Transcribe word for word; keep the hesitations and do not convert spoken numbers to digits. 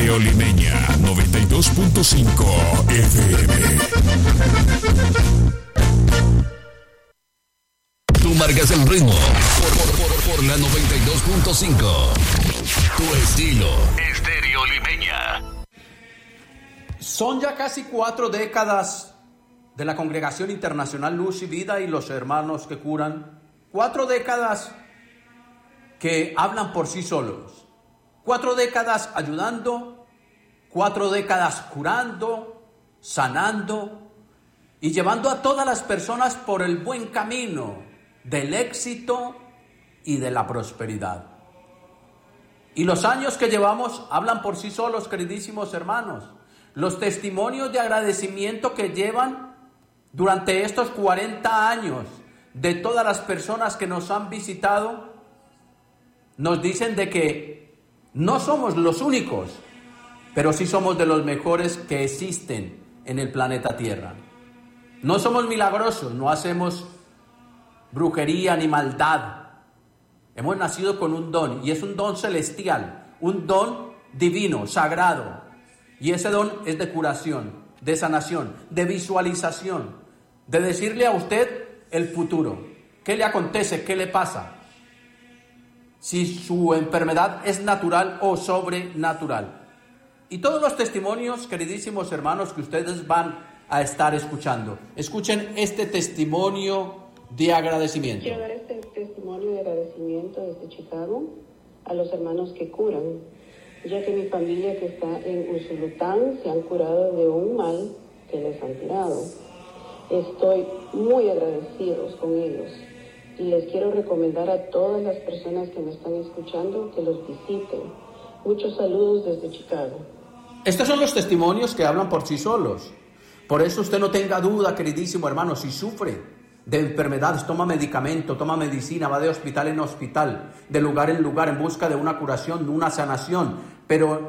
Estéreo Limeña noventa y dos punto cinco F M. Tú marcas el ritmo por, por, por, por la noventa y dos punto cinco. Tu estilo, Estéreo Limeña. Son ya casi cuatro décadas de la Congregación Internacional Luz y Vida y los hermanos que curan. Cuatro décadas que hablan por sí solos. Cuatro décadas ayudando, cuatro décadas curando, sanando y llevando a todas las personas por el buen camino del éxito y de la prosperidad. Y los años que llevamos hablan por sí solos, queridísimos hermanos. Los testimonios de agradecimiento que llevan durante estos cuarenta años de todas las personas que nos han visitado nos dicen de que no somos los únicos, pero sí somos de los mejores que existen en el planeta Tierra. No somos milagrosos, no hacemos brujería ni maldad. Hemos nacido con un don, y es un don celestial, un don divino, sagrado. Y ese don es de curación, de sanación, de visualización, de decirle a usted el futuro. ¿Qué le acontece? ¿Qué le pasa? Si su enfermedad es natural o sobrenatural. Y todos los testimonios, queridísimos hermanos, que ustedes van a estar escuchando. Escuchen este testimonio de agradecimiento. Quiero dar este testimonio de agradecimiento desde Chicago a los hermanos que curan, ya que mi familia que está en Usulután se han curado de un mal que les han tirado. Estoy muy agradecidos con ellos y les quiero recomendar a todas las personas que me están escuchando que los visiten. Muchos saludos desde Chicago. Estos son los testimonios que hablan por sí solos. Por eso usted no tenga duda, queridísimo hermano, si sufre de enfermedades, toma medicamento, toma medicina, va de hospital en hospital, de lugar en lugar en busca de una curación, de una sanación, pero